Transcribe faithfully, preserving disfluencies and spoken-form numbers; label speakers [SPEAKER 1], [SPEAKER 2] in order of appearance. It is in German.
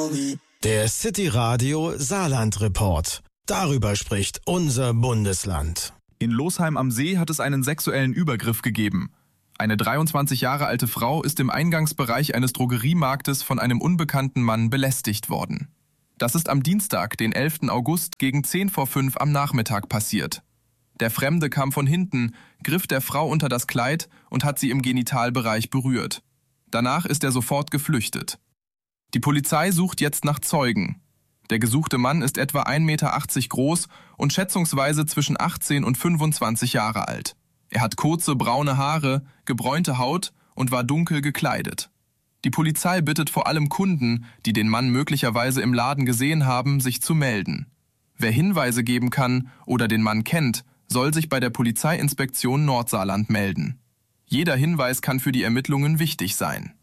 [SPEAKER 1] Der City Radio Saarland Report. Darüber spricht unser Bundesland.
[SPEAKER 2] In Losheim am See hat es einen sexuellen Übergriff gegeben. Eine dreiundzwanzig Jahre alte Frau ist im Eingangsbereich eines Drogeriemarktes von einem unbekannten Mann belästigt worden. Das ist am Dienstag, den elften August, gegen zehn vor fünf am Nachmittag passiert. Der Fremde kam von hinten, griff der Frau unter das Kleid und hat sie im Genitalbereich berührt. Danach ist er sofort geflüchtet. Die Polizei sucht jetzt nach Zeugen. Der gesuchte Mann ist etwa ein Meter achtzig groß und schätzungsweise zwischen achtzehn und fünfundzwanzig Jahre alt. Er hat kurze braune Haare, gebräunte Haut und war dunkel gekleidet. Die Polizei bittet vor allem Kunden, die den Mann möglicherweise im Laden gesehen haben, sich zu melden. Wer Hinweise geben kann oder den Mann kennt, soll sich bei der Polizeiinspektion Nordsaarland melden. Jeder Hinweis kann für die Ermittlungen wichtig sein.